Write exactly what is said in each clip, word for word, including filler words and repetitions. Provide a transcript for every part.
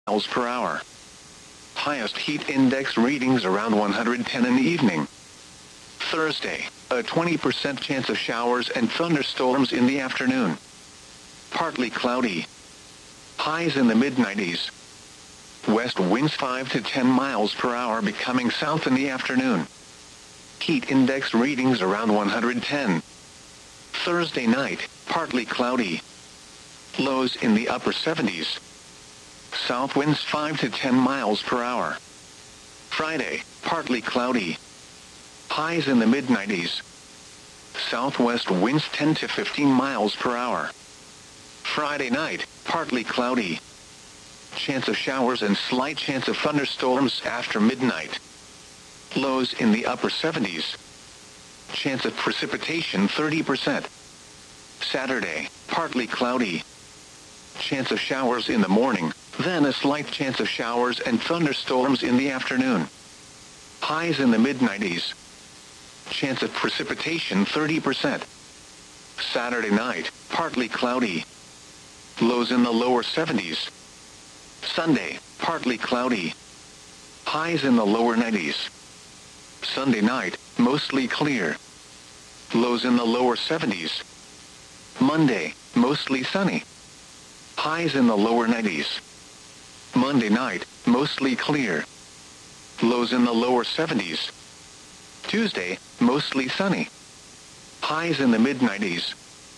miles per hour. Highest heat index readings around one hundred ten in the evening. Thursday, a twenty percent chance of showers and thunderstorms in the afternoon. Partly cloudy. Highs in the mid nineties. West winds five to ten miles per hour becoming south in the afternoon. Heat index readings around one hundred ten. Thursday night, partly cloudy. Lows in the upper seventies. South winds five to ten miles per hour. Friday, partly cloudy. Highs in the mid nineties. Southwest winds ten to fifteen miles per hour. Friday night, partly cloudy. Chance of showers and slight chance of thunderstorms after midnight. Lows in the upper seventies. Chance of precipitation thirty percent. Saturday, partly cloudy. Chance of showers in the morning, then a slight chance of showers and thunderstorms in the afternoon. Highs in the mid nineties. Chance of precipitation thirty percent. Saturday night, partly cloudy. Lows in the lower seventies. Sunday, partly cloudy. Highs in the lower nineties. Sunday night, mostly clear. Lows in the lower seventies. Monday, mostly sunny. Highs in the lower nineties. Monday night, mostly clear. Lows in the lower seventies. Tuesday, mostly sunny. Highs in the mid nineties.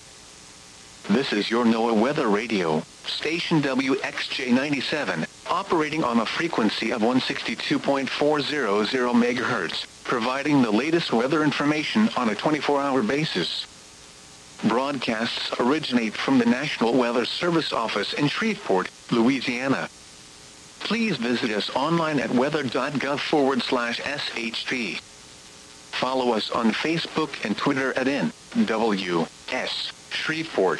This is your NOAA Weather Radio, station W X J ninety-seven, operating on a frequency of one sixty-two point four hundred megahertz, providing the latest weather information on a twenty-four hour basis. Broadcasts originate from the National Weather Service office in Shreveport, Louisiana. Please visit us online at weather.gov forward slash SHP. Follow us on Facebook and Twitter at N W S Shreveport.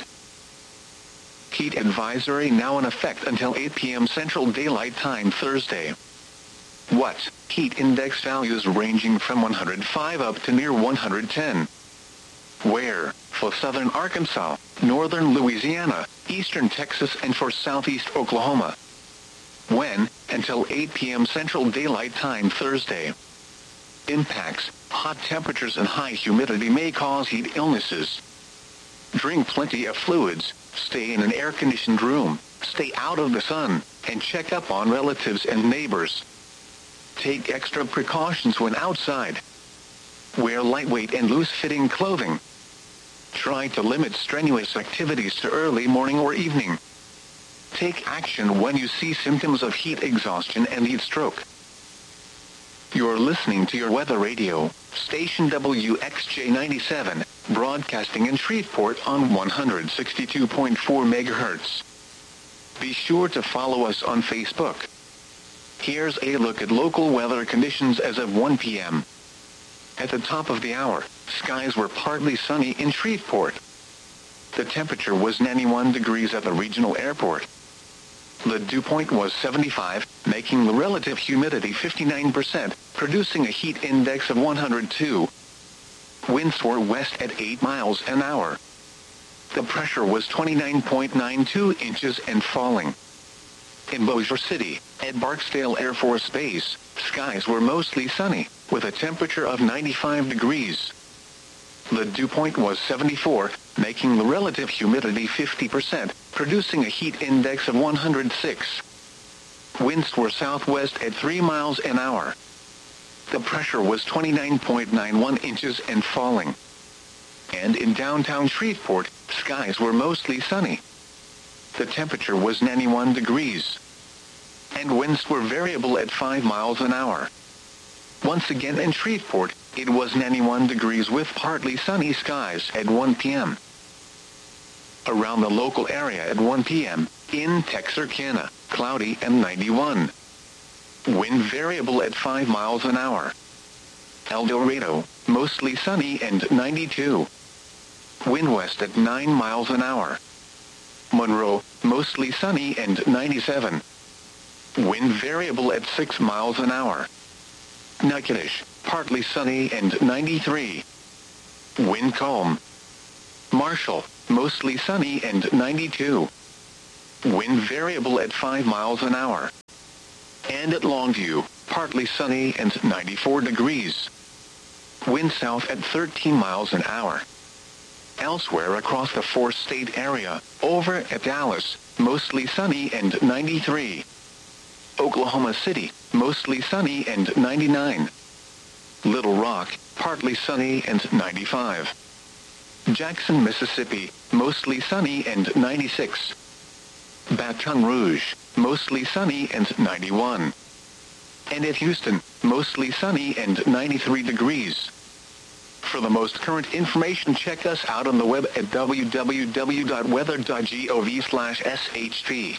Heat advisory now in effect until eight p m Central Daylight Time Thursday. What? Heat index values ranging from one hundred five up to near one hundred ten. Where? For southern Arkansas, northern Louisiana, eastern Texas and for southeast Oklahoma. When? Until eight p m Central Daylight Time Thursday. Impacts: hot temperatures and high humidity may cause heat illnesses. Drink plenty of fluids, stay in an air-conditioned room, stay out of the sun, and check up on relatives and neighbors. Take extra precautions when outside. Wear lightweight and loose-fitting clothing. Try to limit strenuous activities to early morning or evening. Take action when you see symptoms of heat exhaustion and heat stroke. You're listening to your weather radio, station W X J ninety-seven, broadcasting in Shreveport on one sixty-two point four megahertz. Be sure to follow us on Facebook. Here's a look at local weather conditions as of one p m At the top of the hour, skies were partly sunny in Shreveport. The temperature was ninety-one degrees at the regional airport. The dew point was seventy-five, making the relative humidity fifty-nine percent, producing a heat index of one hundred two. Winds were west at eight miles an hour. The pressure was twenty-nine point nine two inches and falling. In Bossier City, at Barksdale Air Force Base, skies were mostly sunny, with a temperature of ninety-five degrees. The dew point was seventy-four, making the relative humidity fifty percent, producing a heat index of one hundred six. Winds were southwest at three miles an hour. The pressure was twenty-nine point nine one inches and falling. And in downtown Shreveport, skies were mostly sunny. The temperature was ninety-one degrees. And winds were variable at five miles an hour. Once again in Shreveport, it was ninety-one degrees with partly sunny skies at one p m Around the local area at one p m, in Texarkana, cloudy and ninety-one. Wind variable at five miles an hour. El Dorado, mostly sunny and ninety-two. Wind west at nine miles an hour. Monroe, mostly sunny and ninety-seven. Wind variable at six miles an hour. Natchitoches, partly sunny and ninety-three. Wind calm. Marshall, mostly sunny and ninety-two. Wind variable at five miles an hour. And at Longview, partly sunny and ninety-four degrees. Wind south at thirteen miles an hour. Elsewhere across the four-state area, over at Dallas, mostly sunny and ninety-three. Oklahoma City, mostly sunny and ninety-nine. Little Rock, partly sunny and ninety-five. Jackson, Mississippi, mostly sunny and ninety-six. Baton Rouge, mostly sunny and ninety-one. And at Houston, mostly sunny and ninety-three degrees. For the most current information, check us out on the web at w w w dot weather dot gov slash s h p.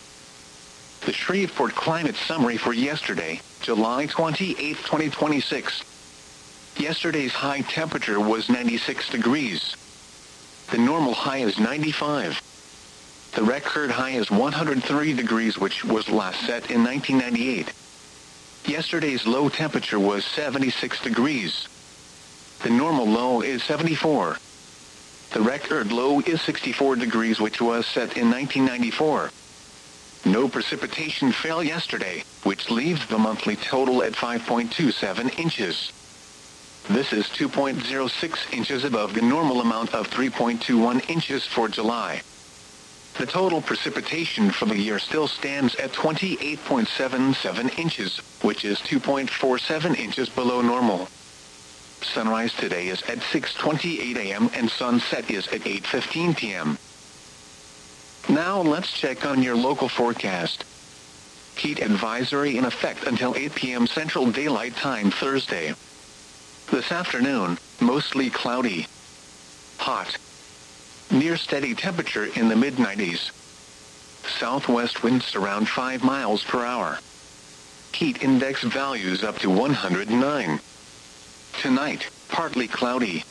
The Shreveport Climate Summary for yesterday, July twenty-eighth, twenty twenty-six. Yesterday's high temperature was ninety-six degrees. The normal high is ninety-five. The record high is one hundred three degrees, which was last set in nineteen ninety-eight. Yesterday's low temperature was seventy-six degrees. The normal low is seventy-four. The record low is sixty-four degrees, which was set in nineteen ninety-four. No precipitation fell yesterday, which leaves the monthly total at five point two seven inches. This is two point zero six inches above the normal amount of three point two one inches for July. The total precipitation for the year still stands at twenty-eight point seven seven inches, which is two point four seven inches below normal. Sunrise today is at six twenty-eight a m and sunset is at eight fifteen p m Now let's check on your local forecast. Heat advisory in effect until eight p m Central Daylight Time Thursday. This afternoon, mostly cloudy. Hot. Near steady temperature in the mid nineties. Southwest winds around five miles per hour. Heat index values up to one hundred nine. Tonight, partly cloudy.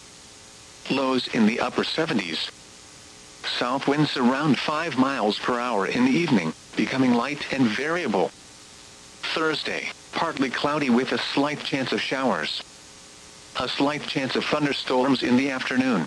Lows in the upper seventies. South winds around five miles per hour in the evening, becoming light and variable. Thursday, partly cloudy with a slight chance of showers. A slight chance of thunderstorms in the afternoon.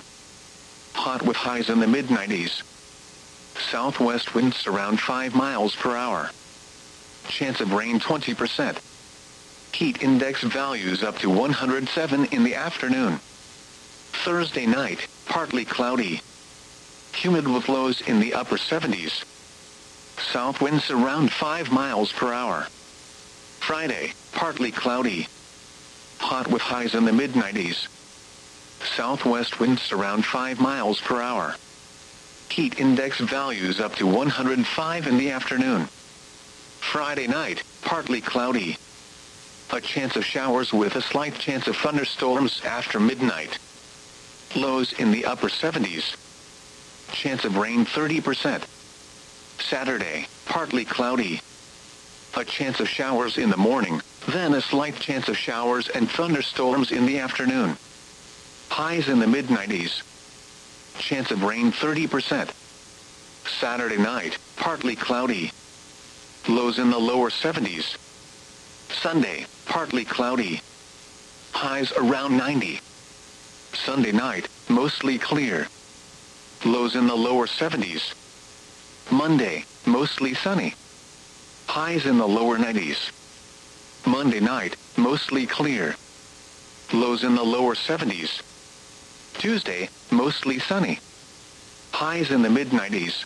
Hot with highs in the mid nineties. Southwest winds around five miles per hour. Chance of rain twenty percent. Heat index values up to one hundred seven in the afternoon. Thursday night, partly cloudy. Humid with lows in the upper seventies. South winds around five miles per hour. Friday, partly cloudy. Hot with highs in the mid nineties. Southwest winds around five miles per hour. Heat index values up to one hundred five in the afternoon. Friday night, partly cloudy. A chance of showers with a slight chance of thunderstorms after midnight. Lows in the upper seventies. Chance of rain thirty percent. Saturday, partly cloudy. A chance of showers in the morning, then a slight chance of showers and thunderstorms in the afternoon. Highs in the mid nineties. Chance of rain thirty percent. Saturday night, partly cloudy. Lows in the lower seventies. Sunday, partly cloudy. Highs around ninety. Sunday night, mostly clear. Lows in the lower seventies. Monday, mostly sunny. Highs in the lower nineties. Monday night, mostly clear. Lows in the lower seventies. Tuesday, mostly sunny. Highs in the mid nineties.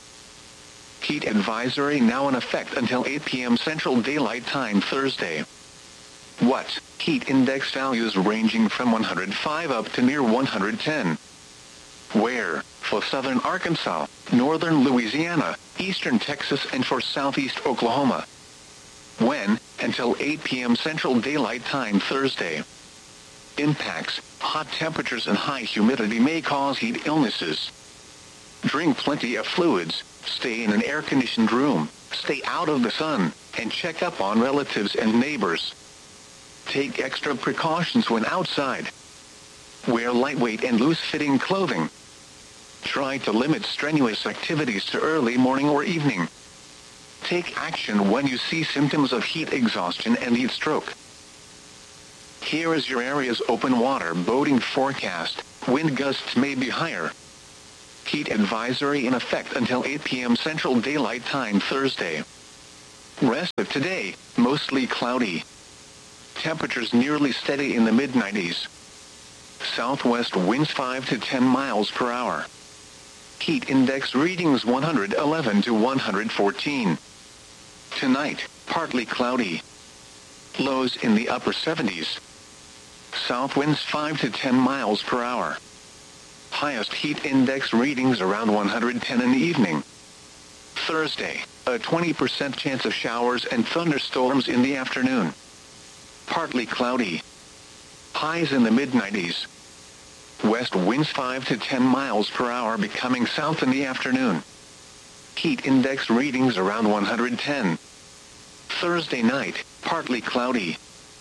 Heat advisory now in effect until eight p m Central Daylight Time Thursday. What? Heat index values ranging from one hundred five up to near one hundred ten. Where? For southern Arkansas, northern Louisiana, eastern Texas, and for southeast Oklahoma. When? Until eight p m Central Daylight Time Thursday. Impacts: hot temperatures and high humidity may cause heat illnesses. Drink plenty of fluids, stay in an air-conditioned room, stay out of the sun, and check up on relatives and neighbors. Take extra precautions when outside. Wear lightweight and loose-fitting clothing. Try to limit strenuous activities to early morning or evening. Take action when you see symptoms of heat exhaustion and heat stroke. Here is your area's open water boating forecast. Wind gusts may be higher. Heat advisory in effect until eight p m Central Daylight Time Thursday. Rest of today, mostly cloudy. Temperatures nearly steady in the mid nineties. Southwest winds five to ten miles per hour. Heat index readings one hundred eleven to one hundred fourteen. Tonight, partly cloudy. Lows in the upper seventies. South winds five to ten miles per hour. Highest heat index readings around one hundred ten in the evening. Thursday, a twenty percent chance of showers and thunderstorms in the afternoon. Partly cloudy. Highs in the mid nineties. West winds five to ten miles per hour becoming south in the afternoon. Heat index readings around one hundred ten. Thursday night, partly cloudy.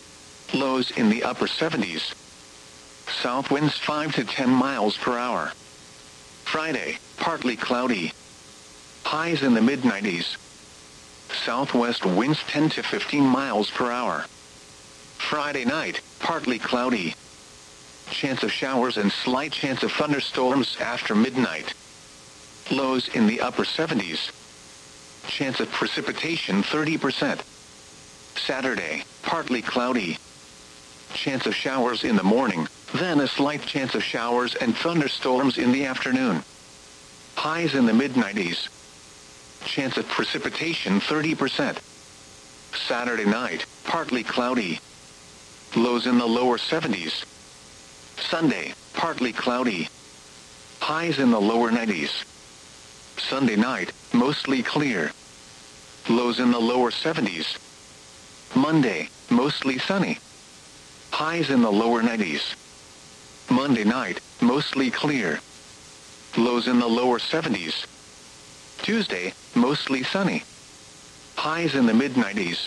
Lows in the upper seventies. South winds five to ten miles per hour. Friday, partly cloudy. Highs in the mid nineties. Southwest winds ten to fifteen miles per hour. Friday night, partly cloudy. Chance of showers and slight chance of thunderstorms after midnight. Lows in the upper seventies. Chance of precipitation thirty percent. Saturday, partly cloudy. Chance of showers in the morning, then a slight chance of showers and thunderstorms in the afternoon. Highs in the mid nineties. Chance of precipitation thirty percent. Saturday night, partly cloudy. Lows in the lower seventies. Sunday, partly cloudy. Highs in the lower nineties. Sunday night, mostly clear. Lows in the lower seventies. Monday, mostly sunny. Highs in the lower nineties. Monday night, mostly clear. Lows in the lower seventies. Tuesday, mostly sunny. Highs in the mid nineties.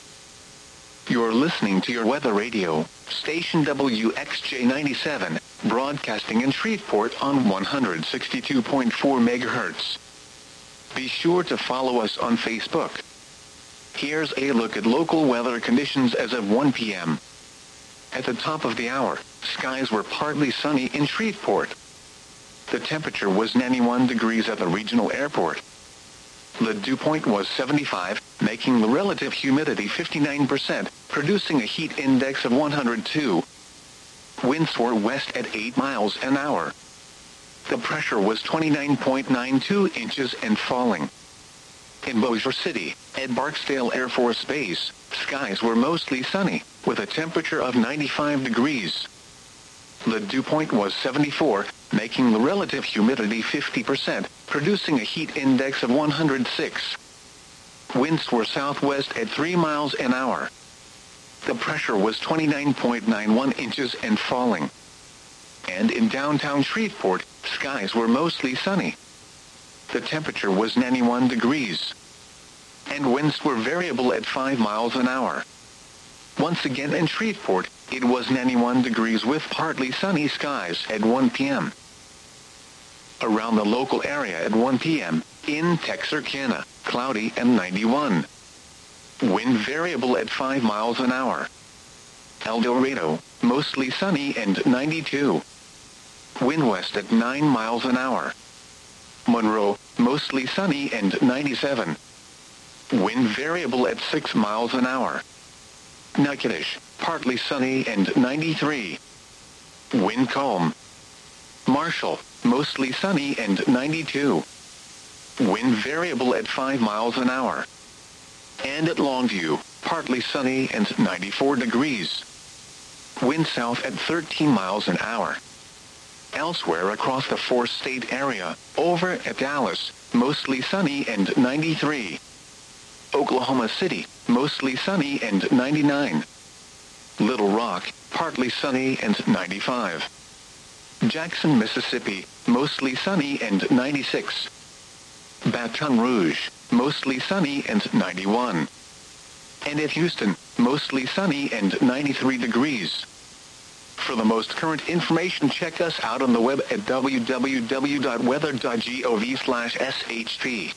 You're listening to your weather radio, station W X J ninety-seven, broadcasting in Shreveport on one hundred sixty-two point four megahertz. Be sure to follow us on Facebook. Here's a look at local weather conditions as of one p m At the top of the hour, skies were partly sunny in Shreveport. The temperature was ninety-one degrees at the regional airport. The dew point was seventy-five, making the relative humidity fifty-nine percent, producing a heat index of one hundred two. Winds were west at eight miles an hour. The pressure was twenty-nine point nine two inches and falling. In Bossier City, at Barksdale Air Force Base, skies were mostly sunny, with a temperature of ninety-five degrees. The dew point was seventy-four, making the relative humidity fifty percent, producing a heat index of one hundred six. Winds were southwest at three miles an hour. The pressure was twenty-nine point nine one inches and falling. And in downtown Shreveport, skies were mostly sunny. The temperature was ninety-one degrees. And winds were variable at five miles an hour. Once again in Shreveport, it was ninety-one degrees with partly sunny skies at one p m Around the local area at one p m, in Texarkana, cloudy and ninety-one. Wind variable at five miles an hour. El Dorado, mostly sunny and ninety-two. Wind west at nine miles an hour. Monroe, mostly sunny and ninety-seven. Wind variable at six miles an hour. Natchitoches, partly sunny and ninety-three. Wind calm. Marshall, mostly sunny and ninety-two. Wind variable at five miles an hour. And at Longview, partly sunny and ninety-four degrees. Wind south at thirteen miles an hour. Elsewhere across the four-state area, over at Dallas, mostly sunny and ninety-three. Oklahoma City, mostly sunny and ninety-nine. Little Rock, partly sunny and ninety-five. Jackson, Mississippi, mostly sunny and ninety-six. Baton Rouge, mostly sunny and ninety-one. And at Houston, mostly sunny and ninety-three degrees. For the most current information, check us out on the web at w w w dot weather dot gov slash s h p.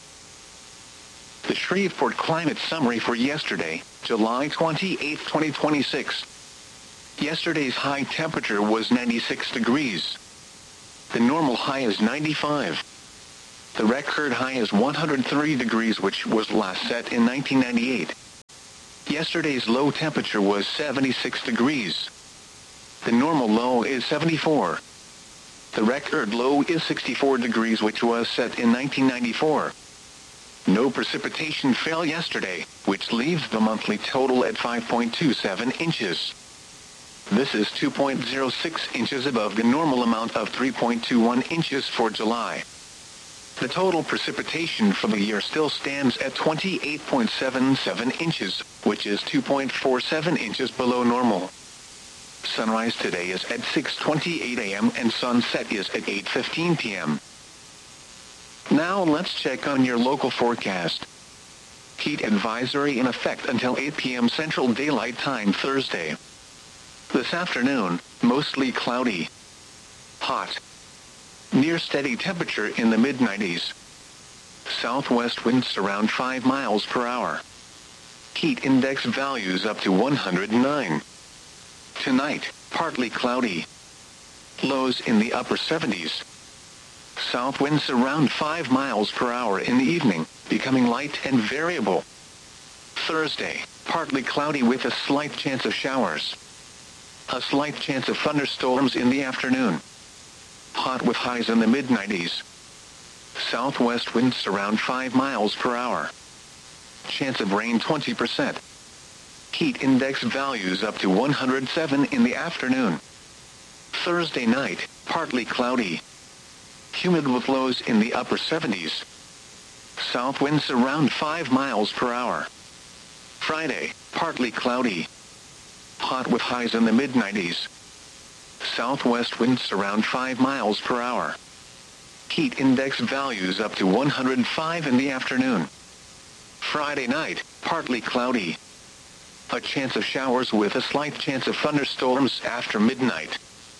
The Shreveport Climate Summary for yesterday, July twenty-eighth, twenty twenty-six. Yesterday's high temperature was ninety-six degrees. The normal high is ninety-five. The record high is one hundred three degrees, which was last set in nineteen ninety-eight. Yesterday's low temperature was seventy-six degrees. The normal low is seventy-four. The record low is sixty-four degrees, which was set in nineteen ninety-four. No precipitation fell yesterday, which leaves the monthly total at five point two seven inches. This is two point zero six inches above the normal amount of three point two one inches for July. The total precipitation for the year still stands at twenty-eight point seven seven inches, which is two point four seven inches below normal. Sunrise today is at six twenty-eight a m and sunset is at eight fifteen p m Now let's check on your local forecast. Heat advisory in effect until eight p m Central Daylight Time Thursday. This afternoon, mostly cloudy. Hot. Near steady temperature in the mid nineties. Southwest winds around five miles per hour. Heat index values up to one hundred nine. Tonight, partly cloudy. Lows in the upper seventies. South winds around five miles per hour in the evening, becoming light and variable. Thursday, partly cloudy with a slight chance of showers. A slight chance of thunderstorms in the afternoon. Hot with highs in the mid nineties. Southwest winds around five miles per hour. Chance of rain twenty percent. Heat index values up to one hundred seven in the afternoon. Thursday night, partly cloudy. Humid with lows in the upper seventies. South winds around five miles per hour. Friday, partly cloudy. Hot with highs in the mid nineties. Southwest winds around five miles per hour. Heat index values up to one hundred five in the afternoon. Friday night, partly cloudy. A chance of showers with a slight chance of thunderstorms after midnight.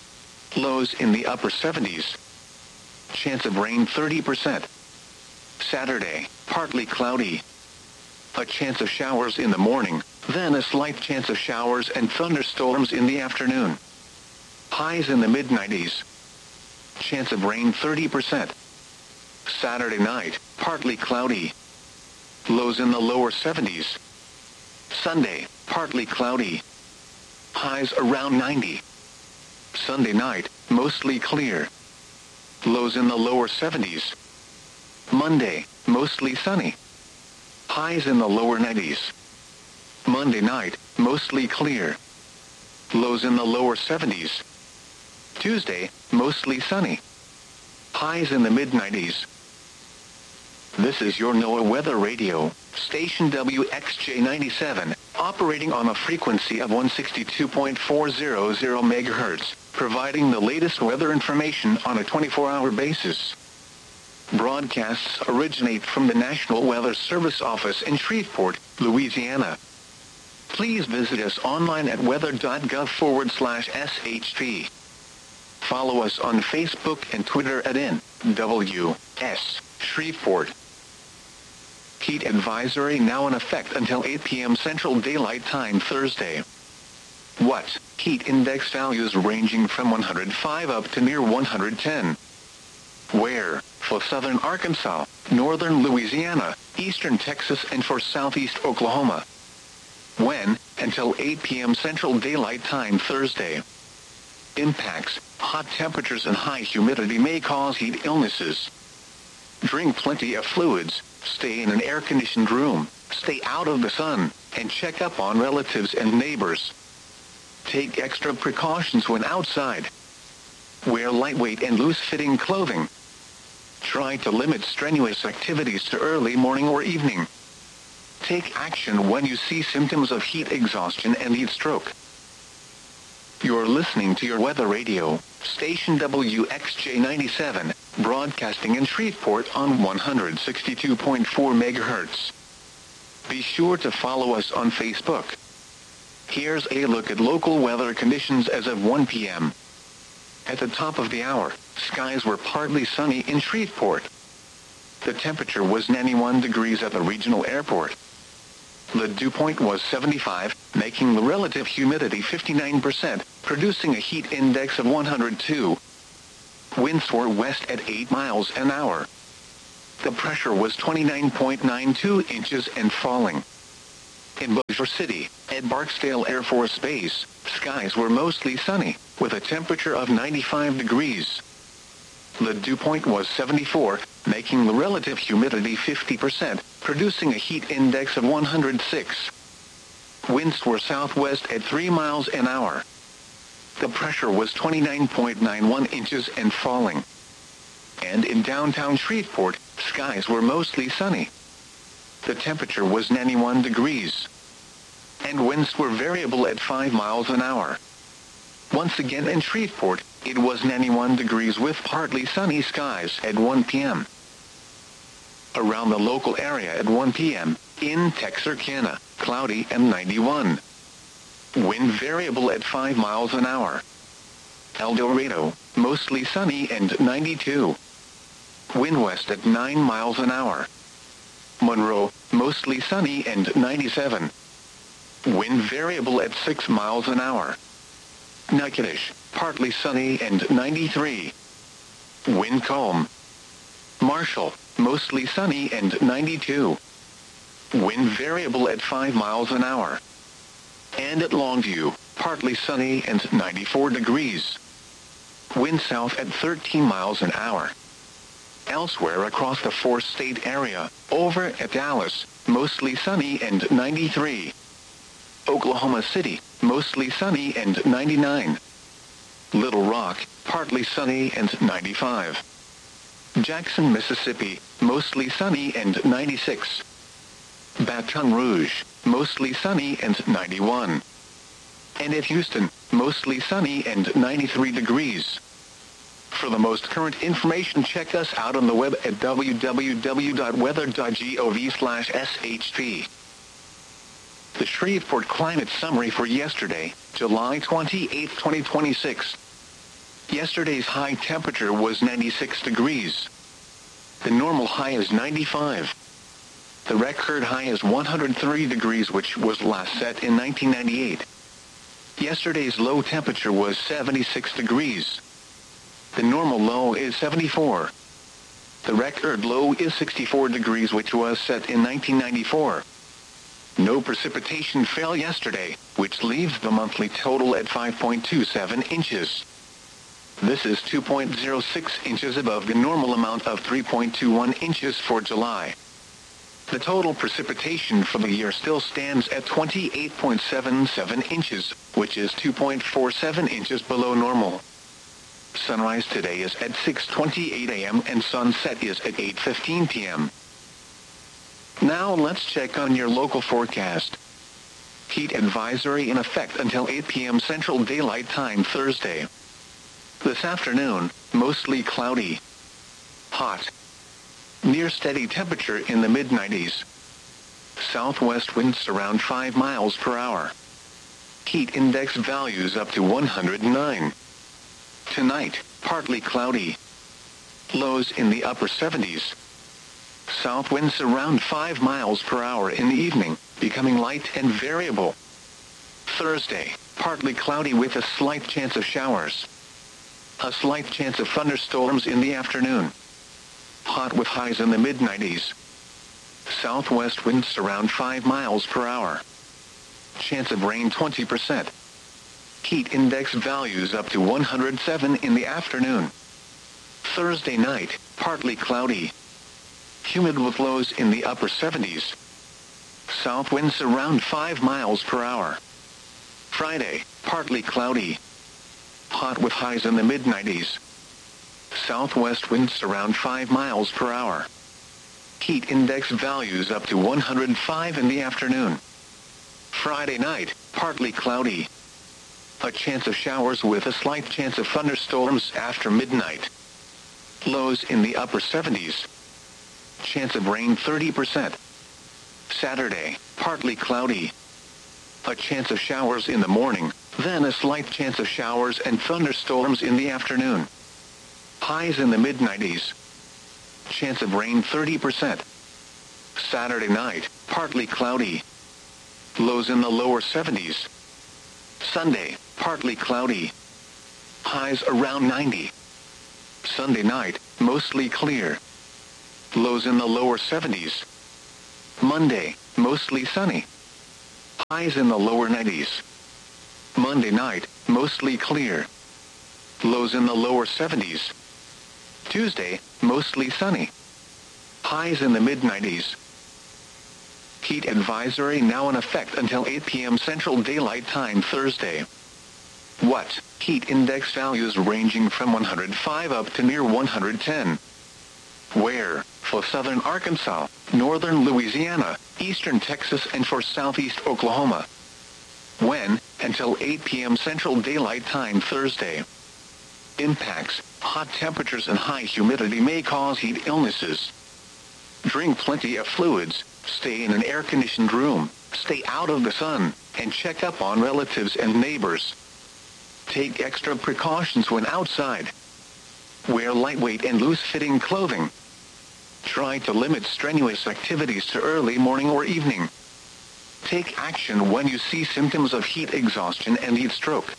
Lows in the upper seventies. Chance of rain thirty percent. Saturday, partly cloudy. A chance of showers in the morning, then a slight chance of showers and thunderstorms in the afternoon. Highs in the mid nineties. Chance of rain thirty percent. Saturday night, partly cloudy. Lows in the lower seventies. Sunday, partly cloudy. Highs around ninety. Sunday night, mostly clear. Lows in the lower seventies. Monday, mostly sunny. Highs in the lower nineties. Monday night, mostly clear. Lows in the lower seventies. Tuesday, mostly sunny. Highs in the mid nineties. This is your NOAA Weather Radio, station W X J ninety-seven, operating on a frequency of one sixty-two point four hundred megahertz, providing the latest weather information on a twenty-four hour basis. Broadcasts originate from the National Weather Service office in Shreveport, Louisiana. Please visit us online at weather.gov forward slash SHP. Follow us on Facebook and Twitter at N W S Shreveport. Heat advisory now in effect until eight p m Central Daylight Time Thursday. What? Heat index values ranging from one hundred five up to near one hundred ten. Where? For southern Arkansas, northern Louisiana, eastern Texas, and for southeast Oklahoma. When? Until eight p m Central Daylight Time Thursday. Impacts: hot temperatures and high humidity may cause heat illnesses. Drink plenty of fluids, stay in an air-conditioned room, stay out of the sun, and check up on relatives and neighbors. Take extra precautions when outside. Wear lightweight and loose-fitting clothing. Try to limit strenuous activities to early morning or evening. Take action when you see symptoms of heat exhaustion and heat stroke. You're listening to your weather radio, station W X J ninety-seven, broadcasting in Shreveport on one sixty-two point four megahertz. Be sure to follow us on Facebook. Here's a look at local weather conditions as of one p m At the top of the hour, skies were partly sunny in Shreveport. The temperature was ninety-one degrees at the regional airport. The dew point was seventy-five, making the relative humidity fifty-nine percent, producing a heat index of one hundred two. Winds were west at eight miles an hour. The pressure was twenty-nine point nine two inches and falling. In Bossier City, at Barksdale Air Force Base, skies were mostly sunny, with a temperature of ninety-five degrees. The dew point was seventy-four, making the relative humidity fifty percent, producing a heat index of one hundred six. Winds were southwest at three miles an hour. The pressure was twenty-nine point nine one inches and falling. And in downtown Shreveport, skies were mostly sunny. The temperature was ninety-one degrees. And winds were variable at five miles an hour. Once again in Shreveport, it was ninety-one degrees with partly sunny skies at one p m Around the local area at one p m, in Texarkana, cloudy and ninety-one. Wind variable at five miles an hour. El Dorado, mostly sunny and ninety-two. Wind west at nine miles an hour. Monroe, mostly sunny and ninety-seven. Wind variable at six miles an hour. Natchitoches, partly sunny and ninety-three. Wind calm. Marshall, mostly sunny and ninety-two. Wind variable at five miles an hour. And at Longview, partly sunny and ninety-four degrees. Wind south at thirteen miles an hour. Elsewhere across the four-state area, over at Dallas, mostly sunny and ninety-three. Oklahoma City, mostly sunny and ninety-nine. Little Rock, partly sunny and ninety-five. Jackson, Mississippi, mostly sunny and ninety-six. Baton Rouge, mostly sunny and ninety-one. And at Houston, mostly sunny and ninety-three degrees. For the most current information, check us out on the web at w w w dot weather dot gov slash s h p. The Shreveport Climate Summary for yesterday, July twenty-eighth, twenty twenty-six. Yesterday's high temperature was ninety-six degrees. The normal high is ninety-five. The record high is one hundred three degrees, which was last set in nineteen ninety-eight. Yesterday's low temperature was seventy-six degrees. The normal low is seventy-four. The record low is sixty-four degrees, which was set in nineteen ninety-four. No precipitation fell yesterday, which leaves the monthly total at five point two seven inches. This is two point zero six inches above the normal amount of three point two one inches for July. The total precipitation for the year still stands at twenty-eight point seven seven inches, which is two point four seven inches below normal. Sunrise today is at six twenty-eight a m and sunset is at eight fifteen p m Now let's check on your local forecast. Heat advisory in effect until eight p m Central Daylight Time Thursday. This afternoon, mostly cloudy. Hot. Near steady temperature in the mid nineties. Southwest winds around five miles per hour. Heat index values up to one hundred nine. Tonight, partly cloudy. Lows in the upper seventies. South winds around five miles per hour in the evening, becoming light and variable. Thursday, partly cloudy with a slight chance of showers. A slight chance of thunderstorms in the afternoon. Hot with highs in the mid nineties. Southwest winds around five miles per hour. Chance of rain twenty percent. Heat index values up to one hundred seven in the afternoon. Thursday night, partly cloudy. Humid with lows in the upper seventies. South winds around five miles per hour. Friday, partly cloudy. Hot with highs in the mid nineties. Southwest winds around five miles per hour. Heat index values up to one hundred five in the afternoon. Friday night, partly cloudy. A chance of showers with a slight chance of thunderstorms after midnight. Lows in the upper seventies. Chance of rain thirty percent. Saturday, partly cloudy. A chance of showers in the morning, then a slight chance of showers and thunderstorms in the afternoon. Highs in the mid nineties. Chance of rain thirty percent. Saturday night, partly cloudy. Lows in the lower seventies. Sunday, partly cloudy. Highs around ninety. Sunday night, mostly clear. Lows in the lower seventies. Monday, mostly sunny. Highs in the lower nineties. Monday night, mostly clear. Lows in the lower seventies. Tuesday, mostly sunny. Highs in the mid nineties. Heat advisory now in effect until eight p m Central Daylight Time Thursday. What? Heat index values ranging from one hundred five up to near one hundred ten. Where? For southern Arkansas, northern Louisiana, eastern Texas, and for southeast Oklahoma. When? Until eight p m Central Daylight Time Thursday. Impacts: hot temperatures and high humidity may cause heat illnesses. Drink plenty of fluids, stay in an air-conditioned room, stay out of the sun, and check up on relatives and neighbors. Take extra precautions when outside. Wear lightweight and loose-fitting clothing. Try to limit strenuous activities to early morning or evening. Take action when you see symptoms of heat exhaustion and heat stroke.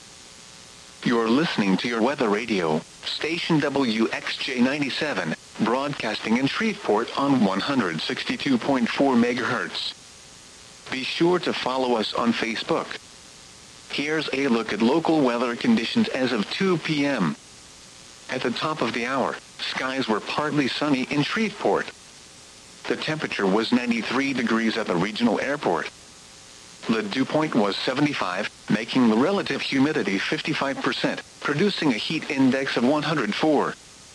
You're listening to your weather radio, station W X J ninety-seven, broadcasting in Shreveport on one hundred sixty-two point four megahertz. Be sure to follow us on Facebook. Here's a look at local weather conditions as of two p m At the top of the hour, skies were partly sunny in Shreveport. The temperature was ninety-three degrees at the regional airport. The dew point was seventy-five, making the relative humidity fifty-five percent, producing a heat index of one hundred four.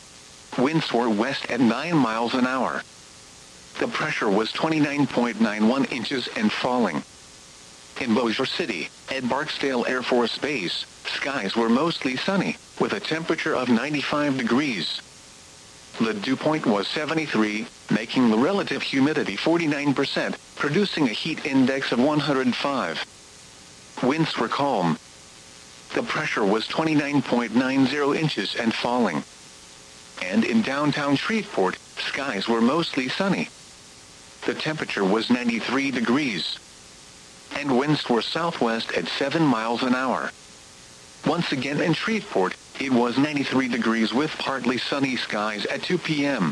Winds were west at nine miles an hour. The pressure was twenty-nine point nine one inches and falling. In Bossier City, at Barksdale Air Force Base, skies were mostly sunny, with a temperature of ninety-five degrees. The dew point was seventy-three, making the relative humidity forty-nine percent, producing a heat index of one hundred five. Winds were calm. The pressure was twenty-nine point nine zero inches and falling. And in downtown Shreveport, skies were mostly sunny. The temperature was ninety-three degrees. And winds were southwest at seven miles an hour. Once again in Shreveport, it was ninety-three degrees with partly sunny skies at two p m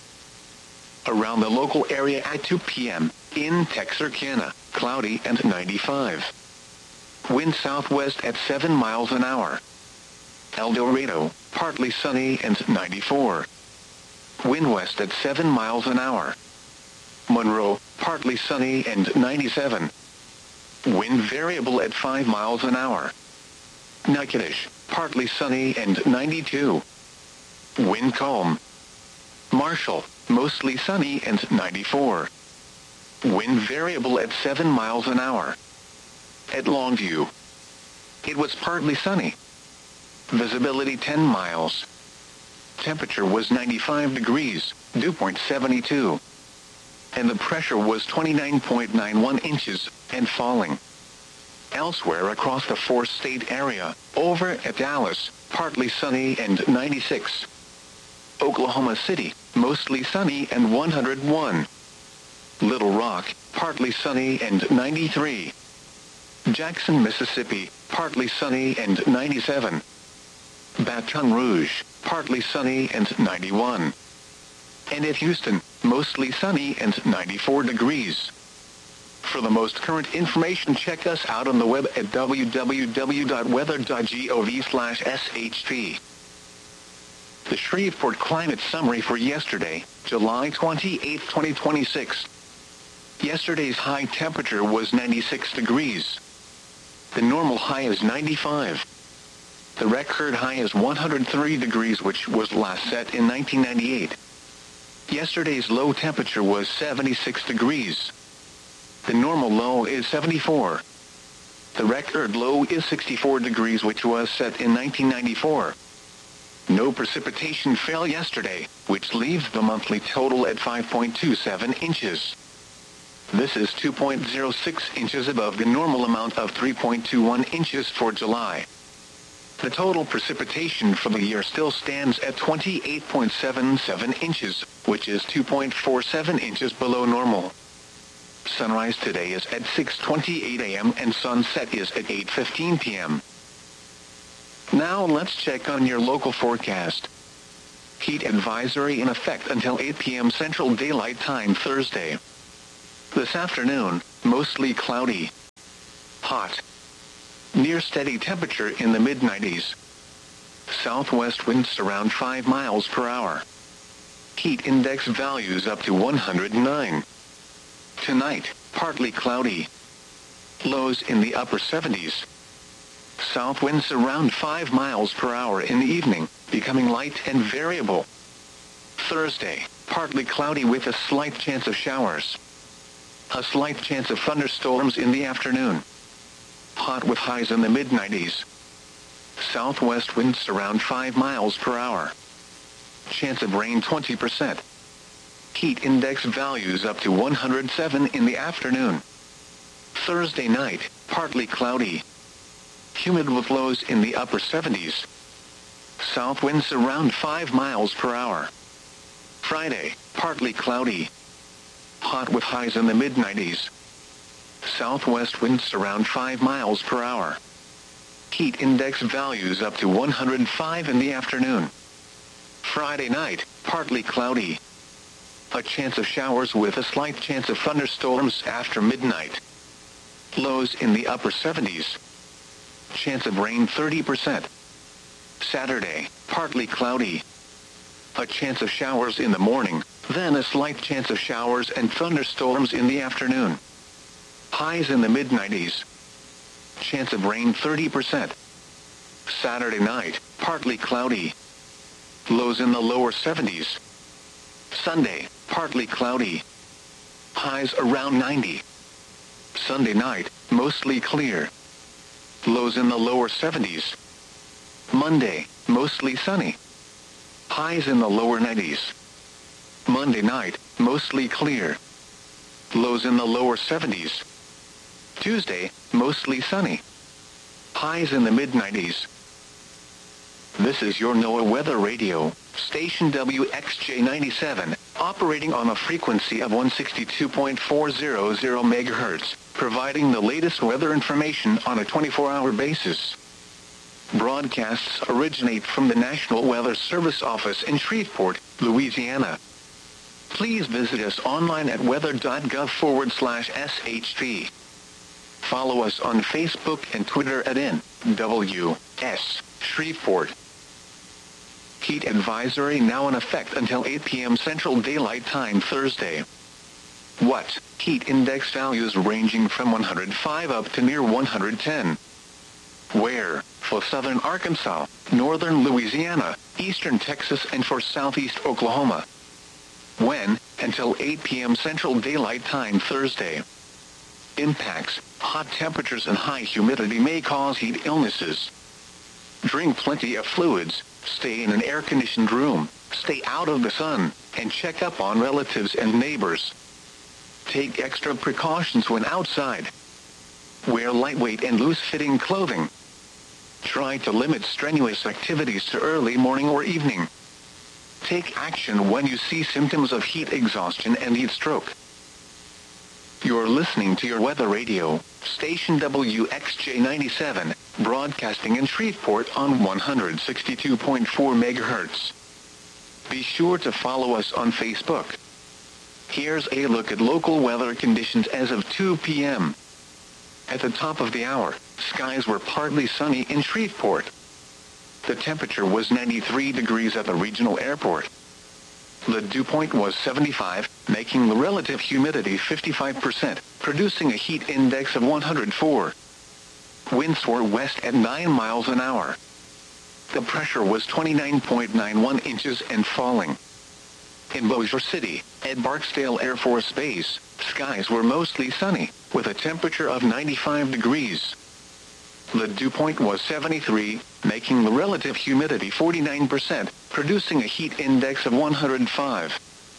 Around the local area at two p m, in Texarkana, cloudy and ninety-five. Wind southwest at seven miles an hour. El Dorado, partly sunny and ninety-four. Wind west at seven miles an hour. Monroe, partly sunny and ninety-seven. Wind variable at five miles an hour. Natchitoches, partly sunny and ninety-two. Wind calm. Marshall, mostly sunny and ninety-four. Wind variable at seven miles an hour. At Longview, it was partly sunny. Visibility ten miles. Temperature was ninety-five degrees, dew point seventy-two. And the pressure was twenty-nine point nine one inches and falling. Elsewhere across the four-state area, over at Dallas, partly sunny and ninety-six. Oklahoma City, mostly sunny and one hundred one. Little Rock, partly sunny and ninety-three. Jackson, Mississippi, partly sunny and ninety-seven. Baton Rouge, partly sunny and ninety-one. And at Houston, mostly sunny and ninety-four degrees. For the most current information, check us out on the web at w w w dot weather dot gov slash s h p. The Shreveport Climate Summary for yesterday, July twenty-eighth, twenty twenty-six. Yesterday's high temperature was ninety-six degrees. The normal high is ninety-five. The record high is one hundred three degrees, which was last set in nineteen ninety-eight. Yesterday's low temperature was seventy-six degrees. The normal low is seventy-four. The record low is sixty-four degrees, which was set in nineteen ninety-four. No precipitation fell yesterday, which leaves the monthly total at five point two seven inches. This is two point zero six inches above the normal amount of three point two one inches for July. The total precipitation for the year still stands at twenty-eight point seven seven inches, which is two point four seven inches below normal. Sunrise today is at six twenty-eight a m and sunset is at eight fifteen p m Now let's check on your local forecast. Heat advisory in effect until eight p m Central Daylight Time Thursday. This afternoon, mostly cloudy. Hot. Near steady temperature in the mid nineties. Southwest winds around five miles per hour. Heat index values up to one hundred nine. Tonight, partly cloudy. Lows in the upper seventies. South winds around five miles per hour in the evening, becoming light and variable. Thursday, partly cloudy with a slight chance of showers. A slight chance of thunderstorms in the afternoon. Hot with highs in the mid nineties. Southwest winds around five miles per hour. Chance of rain twenty percent. Heat index values up to one hundred seven in the afternoon. Thursday night, partly cloudy. Humid with lows in the upper seventies. South winds around five miles per hour. Friday, partly cloudy. Hot with highs in the mid nineties. Southwest winds around five miles per hour. Heat index values up to one hundred five in the afternoon. Friday night, partly cloudy. A chance of showers with a slight chance of thunderstorms after midnight. Lows in the upper seventies. Chance of rain thirty percent. Saturday, partly cloudy. A chance of showers in the morning, then a slight chance of showers and thunderstorms in the afternoon. Highs in the mid nineties. Chance of rain thirty percent. Saturday night, partly cloudy. Lows in the lower seventies. Sunday, partly cloudy. Highs around ninety. Sunday night, mostly clear. Lows in the lower seventies. Monday, mostly sunny. Highs in the lower nineties. Monday night, mostly clear. Lows in the lower seventies. Tuesday, mostly sunny. Highs in the mid nineties. This is your NOAA Weather Radio, station W X J ninety-seven, operating on a frequency of one sixty-two point four hundred megahertz, providing the latest weather information on a twenty-four hour basis. Broadcasts originate from the National Weather Service office in Shreveport, Louisiana. Please visit us online at weather.gov forward slash SHP. Follow us on Facebook and Twitter at N W S Shreveport. Heat advisory now in effect until eight p m Central Daylight Time Thursday. What? Heat index values ranging from one hundred five up to near one hundred ten. Where? For southern Arkansas, northern Louisiana, eastern Texas, and for southeast Oklahoma. When? Until eight p m Central Daylight Time Thursday. Impacts: hot temperatures and high humidity may cause heat illnesses. Drink plenty of fluids, stay in an air-conditioned room, stay out of the sun, and check up on relatives and neighbors. Take extra precautions when outside. Wear lightweight and loose-fitting clothing. Try to limit strenuous activities to early morning or evening. Take action when you see symptoms of heat exhaustion and heat stroke. You're listening to your Weather Radio, station W X J ninety-seven, broadcasting in Shreveport on one sixty-two point four megahertz. Be sure to follow us on Facebook. Here's a look at local weather conditions as of two p m At the top of the hour, skies were partly sunny in Shreveport. The temperature was ninety-three degrees at the regional airport. The dew point was seventy-five, making the relative humidity fifty-five percent, producing a heat index of one hundred four. Winds were west at nine miles an hour. The pressure was twenty-nine point nine one inches and falling. In Bossier City, at Barksdale Air Force Base, skies were mostly sunny, with a temperature of ninety-five degrees. The dew point was seventy-three, making the relative humidity forty-nine percent, producing a heat index of one hundred five.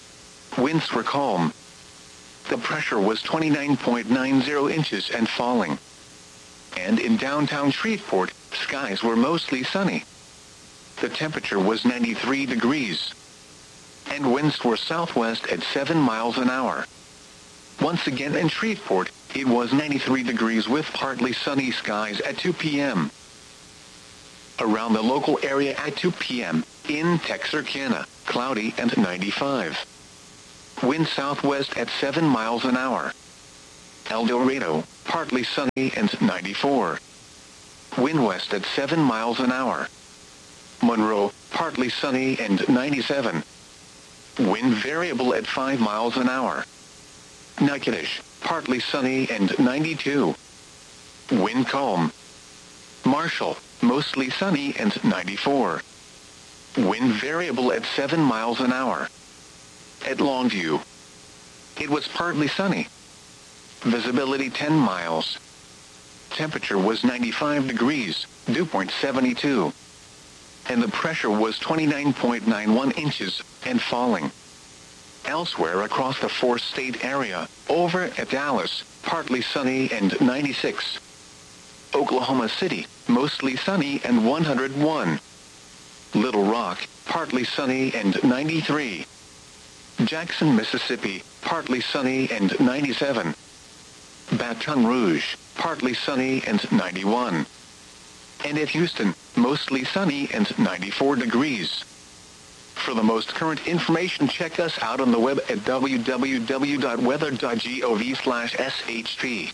Winds were calm. The pressure was twenty-nine point nine zero inches and falling. And in downtown Shreveport, skies were mostly sunny. The temperature was ninety-three degrees. And winds were southwest at seven miles an hour. Once again in Shreveport, it was ninety-three degrees with partly sunny skies at two p m around the local area at two p m In Texarkana, cloudy and ninety-five. Wind southwest at seven miles an hour. El Dorado, partly sunny and ninety-four. Wind west at seven miles an hour. Monroe, partly sunny and ninety-seven. Wind variable at five miles an hour. Natchitoches, partly sunny and ninety-two. Wind calm. Marshall, mostly sunny and ninety-four. Wind variable at seven miles an hour. At Longview, it was partly sunny. Visibility ten miles. Temperature was ninety-five degrees, dew point seventy-two. And the pressure was twenty-nine point nine one inches, and falling. Elsewhere across the four-state area, over at Dallas, partly sunny and ninety-six. Oklahoma City, mostly sunny and one hundred one. Little Rock, partly sunny and ninety-three. Jackson, Mississippi, partly sunny and ninety-seven. Baton Rouge, partly sunny and ninety-one. And at Houston, mostly sunny and ninety-four degrees. For the most current information, check us out on the web at w w w dot weather dot gov slash s h p.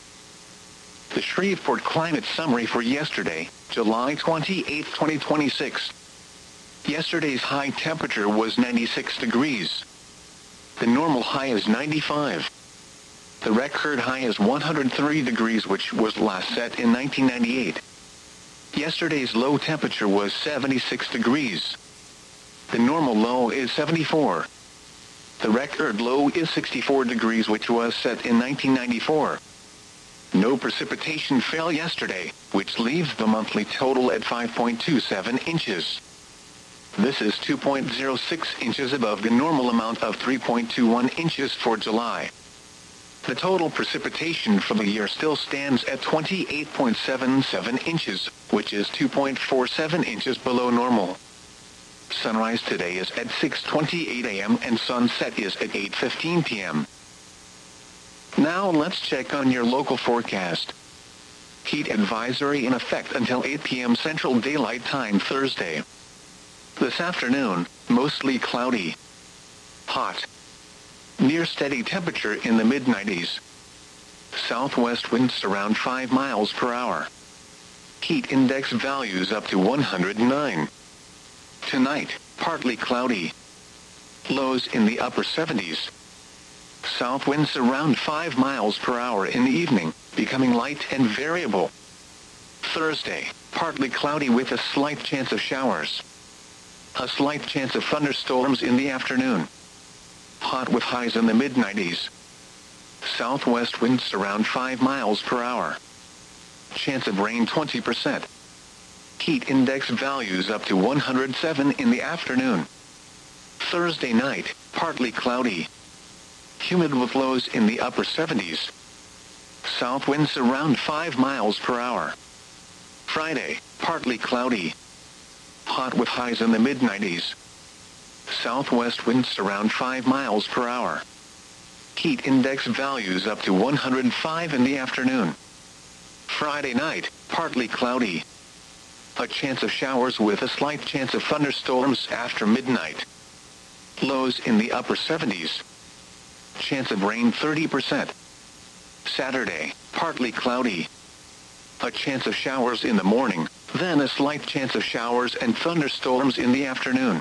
The Shreveport Climate Summary for yesterday, July twenty-eighth, twenty twenty-six. Yesterday's high temperature was ninety-six degrees. The normal high is ninety-five. The record high is one hundred three degrees, which was last set in nineteen ninety-eight. Yesterday's low temperature was seventy-six degrees. The normal low is seventy-four. The record low is sixty-four degrees, which was set in nineteen ninety-four. No precipitation fell yesterday, which leaves the monthly total at five point two seven inches. This is two point zero six inches above the normal amount of three point two one inches for July. The total precipitation for the year still stands at twenty-eight point seven seven inches, which is two point four seven inches below normal. Sunrise today is at six twenty-eight a m and sunset is at eight fifteen p m Now let's check on your local forecast. Heat advisory in effect until eight p m Central Daylight Time Thursday. This afternoon, mostly cloudy. Hot. Near steady temperature in the mid nineties. Southwest winds around five miles per hour. Heat index values up to one hundred nine. Tonight, partly cloudy. Lows in the upper seventies. South winds around five miles per hour in the evening, becoming light and variable. Thursday, partly cloudy with a slight chance of showers. A slight chance of thunderstorms in the afternoon. Hot with highs in the mid nineties. Southwest winds around five miles per hour. Chance of rain twenty percent. Heat index values up to one hundred seven in the afternoon. Thursday night, partly cloudy. Humid with lows in the upper seventies. South winds around five miles per hour. Friday, partly cloudy. Hot with highs in the mid nineties. Southwest winds around five miles per hour. Heat index values up to one hundred five in the afternoon. Friday night, partly cloudy. A chance of showers with a slight chance of thunderstorms after midnight. Lows in the upper seventies. Chance of rain thirty percent. Saturday, partly cloudy. A chance of showers in the morning, then a slight chance of showers and thunderstorms in the afternoon.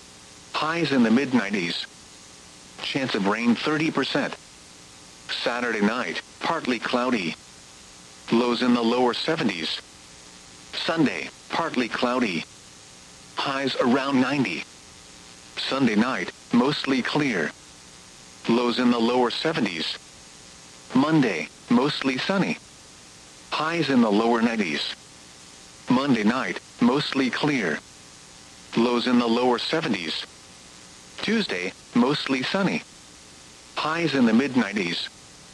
Highs in the mid nineties. Chance of rain thirty percent. Saturday night, partly cloudy. Lows in the lower seventies. Sunday, partly cloudy. Highs around ninety. Sunday night, mostly clear. Lows in the lower seventies. Monday, mostly sunny. Highs in the lower nineties. Monday night, mostly clear. Lows in the lower seventies. Tuesday, mostly sunny. Highs in the mid nineties.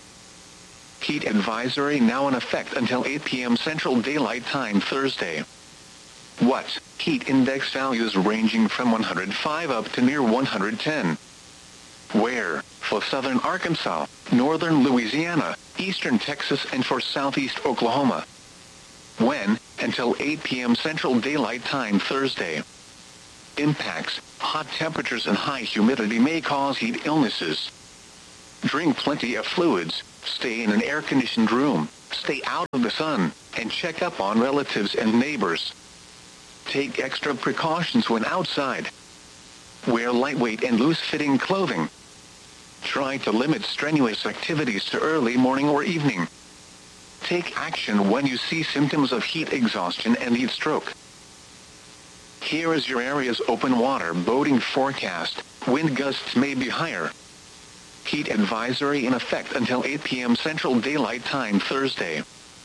Heat advisory now in effect until eight p m Central Daylight Time Thursday. What? Heat index values ranging from one hundred five up to near one hundred ten. Where? For southern Arkansas, northern Louisiana, eastern Texas, and for southeast Oklahoma. When, until eight p.m. Central Daylight Time Thursday. Impacts: hot temperatures and high humidity may cause heat illnesses. Drink plenty of fluids, stay in an air-conditioned room, stay out of the sun, and check up on relatives and neighbors. Take extra precautions when outside. Wear lightweight and loose-fitting clothing. Try to limit strenuous activities to early morning or evening. Take action when you see symptoms of heat exhaustion and heat stroke. Here is your area's open water boating forecast. Wind gusts may be higher. Heat advisory in effect until eight p.m. Central Daylight Time Thursday.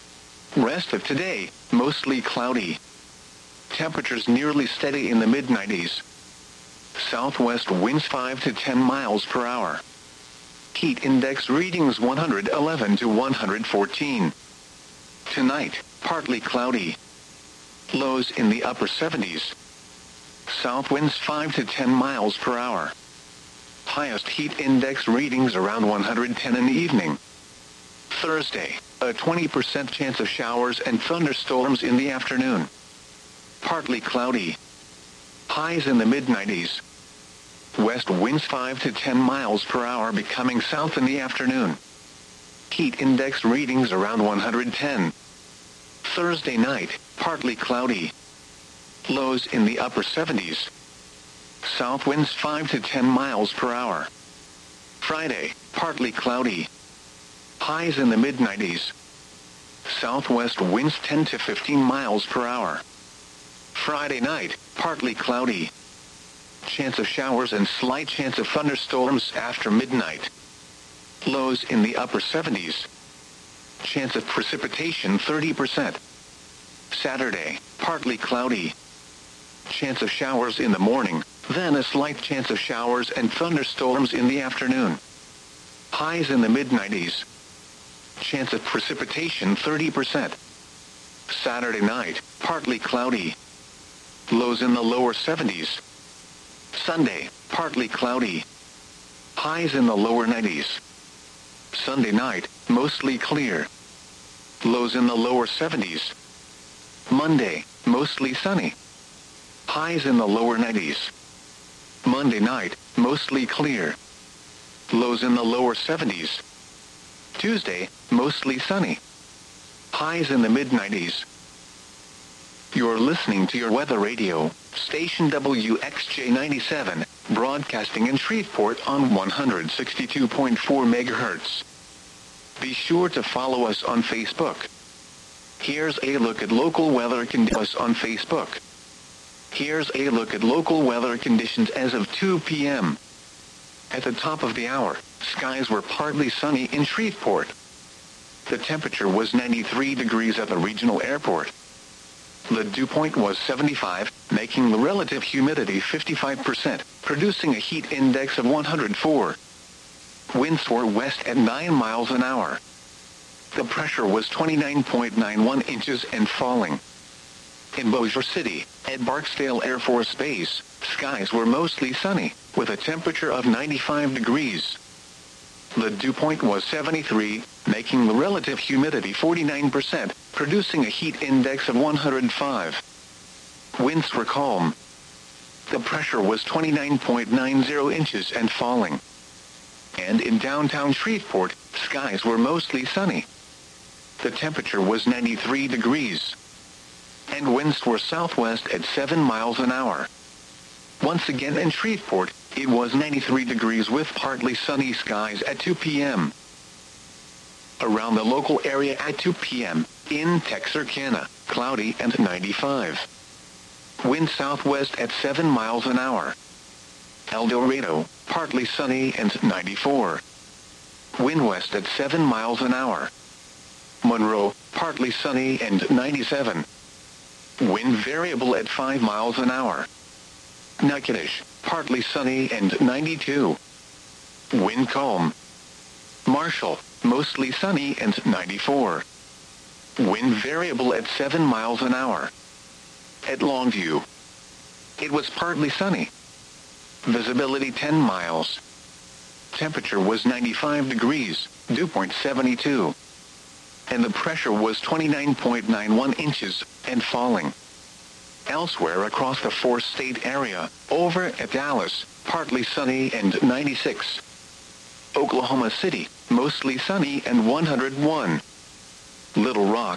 Rest of today, mostly cloudy. Temperatures nearly steady in the mid nineties. Southwest winds five to ten miles per hour. Heat index readings one hundred eleven to one hundred fourteen. Tonight, partly cloudy. Lows in the upper seventies. South winds five to ten miles per hour. Highest heat index readings around one hundred ten in the evening. Thursday, a twenty percent chance of showers and thunderstorms in the afternoon. Partly cloudy. Highs in the mid nineties. West winds five to ten miles per hour becoming south in the afternoon. Heat index readings around one hundred ten. Thursday night, partly cloudy. Lows in the upper seventies. South winds five to ten miles per hour. Friday, partly cloudy. Highs in the mid nineties. Southwest winds ten to fifteen miles per hour. Friday night, partly cloudy. Chance of showers and slight chance of thunderstorms after midnight. Lows in the upper seventies. Chance of precipitation thirty percent. Saturday, partly cloudy. Chance of showers in the morning, then a slight chance of showers and thunderstorms in the afternoon. Highs in the mid nineties. Chance of precipitation thirty percent. Saturday night, partly cloudy. Lows in the lower seventies. Sunday, partly cloudy. Highs in the lower nineties. Sunday night, mostly clear. Lows in the lower seventies. Monday, mostly sunny. Highs in the lower nineties. Monday night, mostly clear. Lows in the lower seventies. Tuesday, mostly sunny. Highs in the mid nineties. You're listening to your weather radio, station W X J ninety-seven, broadcasting in Shreveport on one hundred sixty-two point four megahertz. Be sure to follow us on Facebook. Here's a look at local weather conditions on Facebook. Here's a look at local weather conditions as of two p.m. At the top of the hour, skies were partly sunny in Shreveport. The temperature was ninety-three degrees at the regional airport. The dew point was seventy-five, making the relative humidity fifty-five percent, producing a heat index of one hundred four. Winds were west at nine miles an hour. The pressure was twenty-nine point nine one inches and falling. In Bossier City, at Barksdale Air Force Base, skies were mostly sunny, with a temperature of ninety-five degrees. The dew point was seventy-three, making the relative humidity forty-nine percent, producing a heat index of one hundred five. Winds were calm. The pressure was twenty-nine point nine zero inches and falling. And in downtown Shreveport, skies were mostly sunny. The temperature was ninety-three degrees. And winds were southwest at seven miles an hour. Once again in Shreveport, it was ninety-three degrees with partly sunny skies at two p.m. Around the local area at two p.m., in Texarkana, cloudy and ninety-five. Wind southwest at seven miles an hour. El Dorado, partly sunny and ninety-four. Wind west at seven miles an hour. Monroe, partly sunny and ninety-seven. Wind variable at five miles an hour. Natchitoches, partly sunny and ninety-two. Wind calm. Marshall, mostly sunny and ninety-four. Wind variable at seven miles an hour. At Longview, it was partly sunny. Visibility ten miles. Temperature was ninety-five degrees, dew point seventy-two. and the pressure was twenty-nine point nine one inches, and falling. Elsewhere across the four-state area, over at Dallas, partly sunny and ninety-six. Oklahoma City, mostly sunny and one hundred one. Little Rock,